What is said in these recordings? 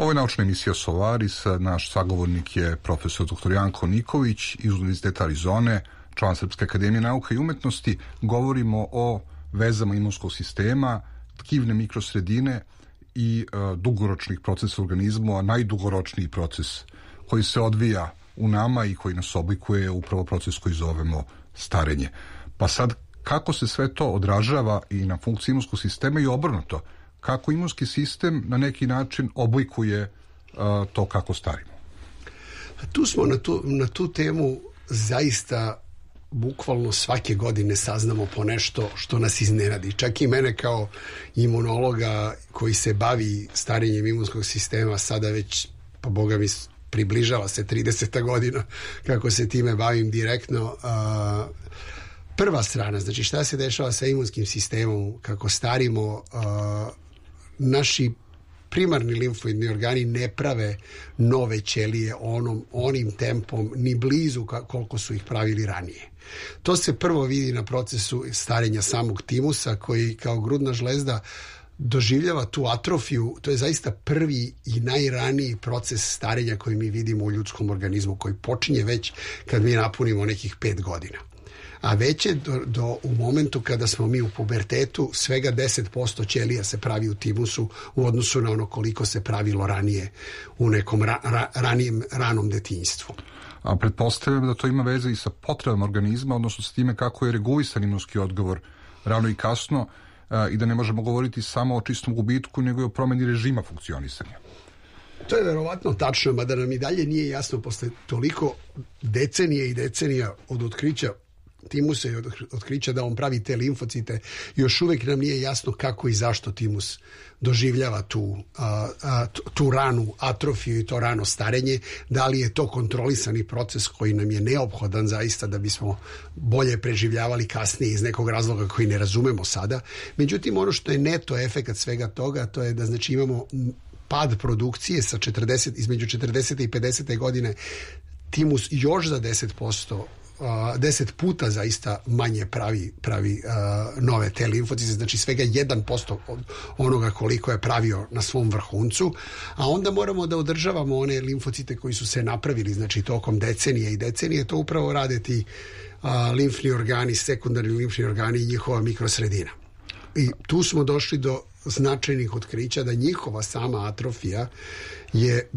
Ovo je naučna emisija Solaris. Naš sagovornik je profesor dr. Janko Niković iz Univerziteta Arizone, član Srpske akademije nauka i umetnosti. Govorimo o vezama imunskog sistema, tkivne mikrosredine i dugoročnih procesa u organizmu, a najdugoročniji proces koji se odvija u nama i koji nas oblikuje je upravo proces koji zovemo starenje. Pa sad, kako se sve to odražava i na funkciju imunskog sistema i obrnuto? Kako imunski sistem na neki način oblikuje to kako starimo? Tu smo na tu temu zaista bukvalno svake godine saznamo po nešto što nas iznenadi. Čak i mene kao imunologa koji se bavi starenjem imunskog sistema sada već, pa boga mi, približava se 30 godina kako se time bavim direktno. Prva strana, znači šta se dešava sa imunskim sistemom kako starimo, naši primarni limfoidni organi ne prave nove ćelije onim tempom ni blizu koliko su ih pravili ranije. To se prvo vidi na procesu starenja samog timusa koji kao grudna žlezda doživljava tu atrofiju. To je zaista prvi i najraniji proces starenja koji mi vidimo u ljudskom organizmu, koji počinje već kad mi napunimo nekih 5 godina. A već je u momentu kada smo mi u pubertetu, svega 10% ćelija se pravi u timusu u odnosu na ono koliko se pravilo ranije u nekom ranom detinjstvu. A pretpostavljam da to ima veze i sa potrebama organizma, odnosno s time kako je regulisan imunski odgovor rano i kasno, i da ne možemo govoriti samo o čistom gubitku, nego i o promeni režima funkcionisanja. To je verovatno tačno, mada nam i dalje nije jasno posle toliko decenije i decenija od otkrića timusa i otkrića da on pravi te limfocite, još uvek nam nije jasno kako i zašto timus doživljava tu ranu atrofiju i to rano starenje. Da li je to kontrolisani proces koji nam je neophodan zaista da bismo bolje preživljavali kasnije iz nekog razloga koji ne razumemo sada. Međutim, ono što je neto efekat svega toga, to je da znači imamo pad produkcije sa između 40. i 50. godine, timus još za 10 puta zaista manje pravi nove te limfocite, znači svega 1% od onoga koliko je pravio na svom vrhuncu, a onda moramo da održavamo one limfocite koji su se napravili, znači tokom decenije i decenije. To upravo rade ti limfni organi, sekundarni limfni organi i njihova mikrosredina. I tu smo došli do značajnih otkrića da njihova sama atrofija je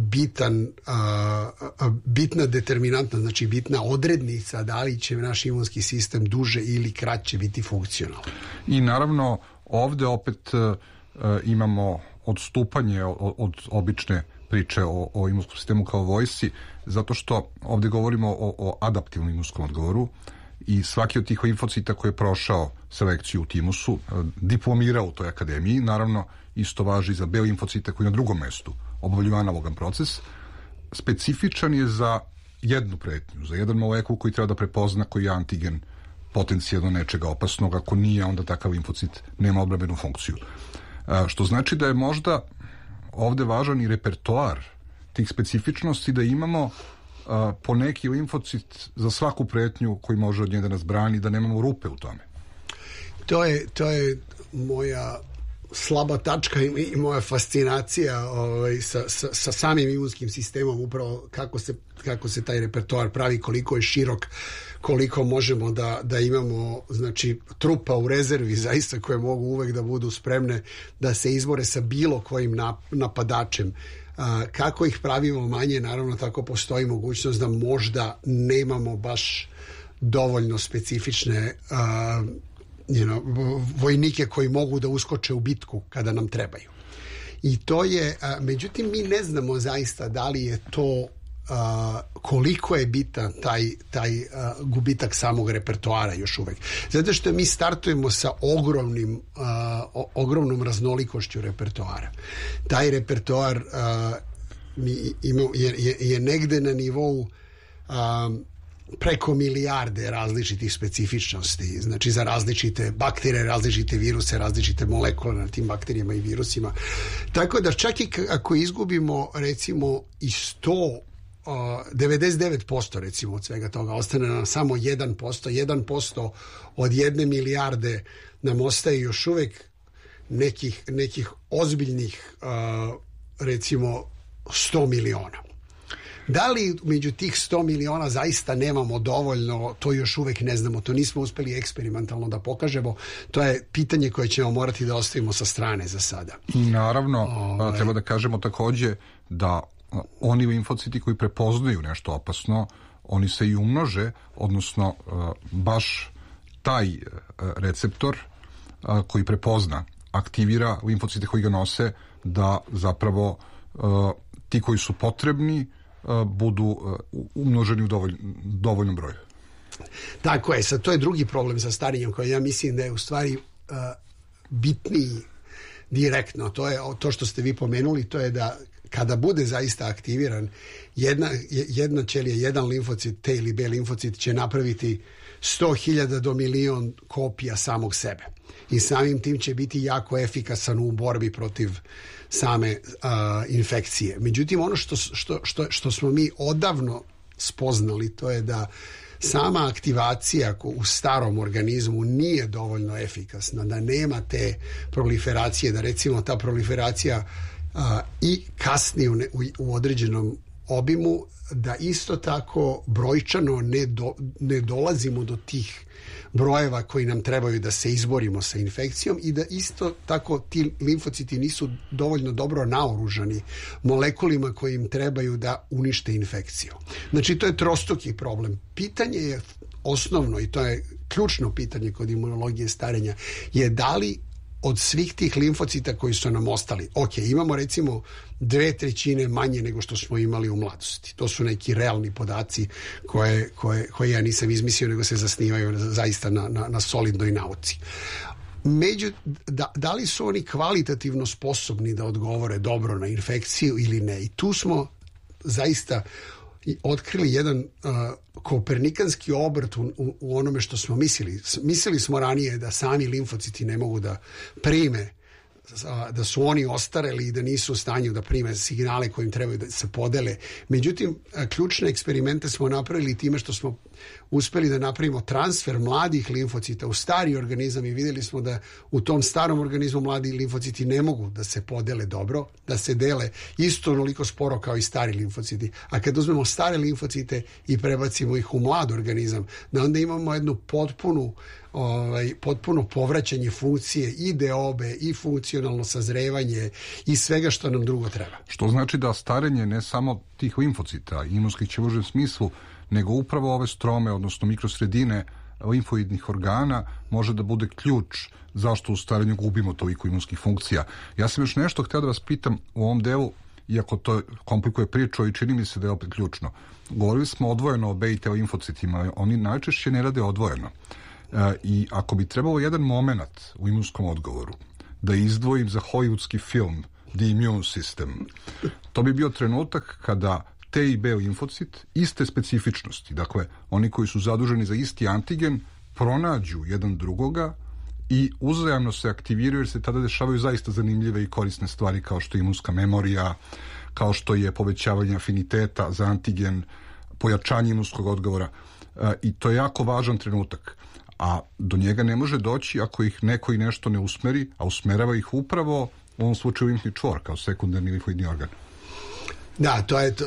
bitna determinantna, znači bitna odrednica da li će naš imunski sistem duže ili kraće biti funkcionalan. I naravno ovde opet imamo odstupanje od obične priče o imunskom sistemu kao vojsci, zato što ovde govorimo o adaptivnom imunskom odgovoru i svaki od tih limfocita koji je prošao selekciju u timusu, diplomirao u toj akademiji, naravno isto važi za B limfocite koji je na drugom mestu obavljaju analogan proces, specifičan je za jednu pretnju, za jedan molekul koji treba da prepozna koji je antigen potencijalno nečega opasnog. Ako nije, onda takav limfocit nema odbrambenu funkciju. Što znači da je možda ovde važan i repertoar tih specifičnosti, da imamo po neki limfocit za svaku pretnju koji može od nje da nas brani, da nemamo rupe u tome. To je moja slaba tačka i moja fascinacija sa samim imunskim sistemom, upravo kako se taj repertoar pravi, koliko je širok, koliko možemo da imamo znači trupa u rezervi zaista koje mogu uvek da budu spremne da se izbore sa bilo kojim napadačem. Kako ih pravimo manje, naravno tako postoji mogućnost da možda nemamo baš dovoljno specifične vojnike koji mogu da uskoče u bitku kada nam trebaju. I to je, međutim, mi ne znamo zaista da li je to koliko je bitan taj gubitak samog repertoara još uvek. Zato što mi startujemo sa ogromnom raznolikošću repertoara. Taj repertoar je negde na nivou preko milijarde različitih specifičnosti, znači za različite bakterije, različite viruse, različite molekule na tim bakterijama i virusima. Tako da čak i ako izgubimo recimo i 99% recimo od svega toga, ostane nam samo 1% od 1 milijarde nam ostaje još uvek nekih ozbiljnih recimo 100 miliona. Da li među tih 100 miliona zaista nemamo dovoljno, to još uvek ne znamo, to nismo uspeli eksperimentalno da pokažemo, to je pitanje koje ćemo morati da ostavimo sa strane za sada. I naravno, treba da kažemo takođe da oni limfociti koji prepoznaju nešto opasno, oni se i umnože, odnosno baš taj receptor koji prepozna aktivira limfocite koji ga nose da zapravo ti koji su potrebni budu umnoženi u dovoljnom broju. Tako je, sad to je drugi problem sa starenjem koji ja mislim da je u stvari bitniji direktno. To je to što ste vi pomenuli, to je da kada bude zaista aktiviran jedna ćelija, jedan limfocit, T ili B limfocit će napraviti 100.000 do milion kopija samog sebe. I samim tim će biti jako efikasan u borbi protiv same infekcije. Međutim, ono što smo mi odavno spoznali, to je da sama aktivacija u starom organizmu nije dovoljno efikasna, da nema te proliferacije, da recimo ta proliferacija i kasni u određenom obimu, da isto tako brojčano ne dolazimo do tih brojeva koji nam trebaju da se izborimo sa infekcijom i da isto tako ti limfociti nisu dovoljno dobro naoružani molekulima koji im trebaju da unište infekciju. Znači, to je trostruki problem. Pitanje je osnovno, i to je ključno pitanje kod imunologije starenja, je da li od svih tih limfocita koji su nam ostali, imamo recimo 2/3 manje nego što smo imali u mladosti. To su neki realni podaci koje ja nisam izmislio, nego se zasnivaju zaista na solidnoj nauci. Da li su oni kvalitativno sposobni da odgovore dobro na infekciju ili ne? I tu smo zaista otkrili jedan kopernikanski obrt u onome što smo mislili. Mislili smo ranije da sami limfociti ne mogu da prime, da su oni ostareli i da nisu u stanju da prime signale kojim trebaju da se podele. Međutim, ključne eksperimente smo napravili time što smo uspeli da napravimo transfer mladih limfocita u stari organizam i vidjeli smo da u tom starom organizmu mladi limfociti ne mogu da se podele dobro, da se dele isto onoliko sporo kao i stari limfociti. A kad uzmemo stare limfocite i prebacimo ih u mlad organizam, da onda imamo jednu potpuno povraćanje funkcije i deobe i funkcionalno sazrevanje i svega što nam drugo treba. Što znači da starenje ne samo tih limfocita i imunskih će u užem smislu, nego upravo ove strome, odnosno mikrosredine limfoidnih organa može da bude ključ zašto u starenju gubimo toliko imunskih funkcija. Ja sam još nešto htio da vas pitam u ovom delu, iako to komplikuje priču i čini mi se da je opet ključno. Govorili smo odvojeno o B i T limfocitima, oni najčešće ne rade odvojeno. I ako bi trebalo jedan moment u imunskom odgovoru da izdvojim za hollywoodski film The Immune System, to bi bio trenutak kada T i B limfocit iste specifičnosti, dakle oni koji su zaduženi za isti antigen pronađu jedan drugoga i uzajamno se aktiviraju jer se tada dešavaju zaista zanimljive i korisne stvari kao što je imunska memorija, kao što je povećavanje afiniteta za antigen, pojačanje imunskog odgovora i to je jako važan trenutak. A do njega ne može doći ako ih neko i nešto ne usmeri, a usmerava ih upravo u ovom slučaju limfni čvor kao sekundarni limfoidni organ. Da,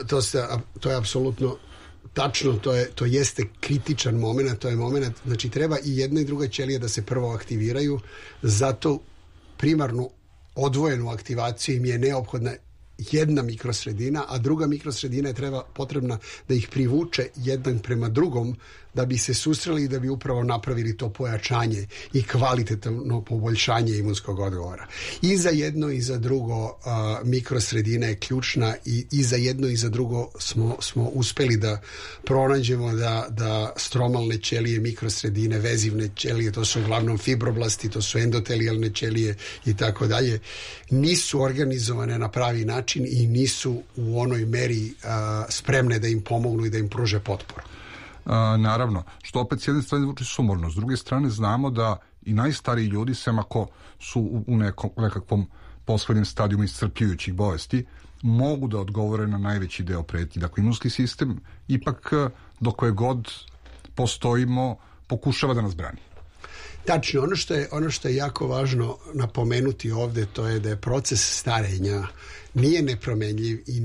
to je apsolutno tačno, to jeste kritičan moment, to je moment, znači treba i jedna i druga ćelija da se prvo aktiviraju, zato primarnu odvojenu aktivaciju im je neophodna jedna mikrosredina, a druga mikrosredina je potrebna da ih privuče jedan prema drugom da bi se susreli i da bi upravo napravili to pojačanje i kvalitetno poboljšanje imunskog odgovora. I za jedno i za drugo mikrosredina je ključna i za jedno i za drugo smo uspeli da pronađemo da stromalne ćelije, mikrosredine, vezivne ćelije, to su uglavnom fibroblasti, to su endotelijalne ćelije i tako dalje, nisu organizovane na pravi način i nisu u onoj meri spremne da im pomognu i da im pruže potporu. Naravno, što opet s jedne strane zvuči sumorno, s druge strane znamo da i najstariji ljudi, sem ako su u nekakvom poslednjem stadijumu iscrpljujućih bolesti, mogu da odgovore na najveći deo pretnji. Dakle, imunski sistem ipak dok koje god postojimo pokušava da nas brani. Tačno, ono što je jako važno napomenuti ovde, to je da je proces starenja nije nepromenljiv i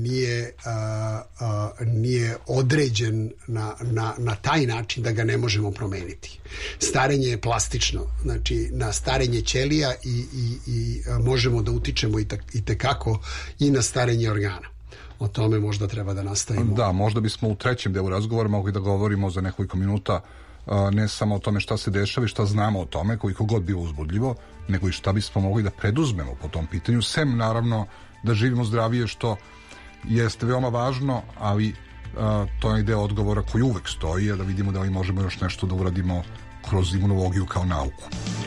nije određen na taj način da ga ne možemo promeniti. Starenje je plastično, znači na starenje ćelija i možemo da utičemo i tekako i na starenje organa. O tome možda treba da nastavimo. Da, možda bismo u trećem delu razgovora mogli da govorimo za nekoliko minuta ne samo o tome šta se dešava i šta znamo o tome, koliko god bilo uzbudljivo, nego i šta bismo mogli da preduzmemo po tom pitanju, sem naravno da živimo zdravije, što jeste veoma važno, ali to je deo odgovora koji uvek stoji, da vidimo da li možemo još nešto da uradimo kroz imunologiju kao nauku.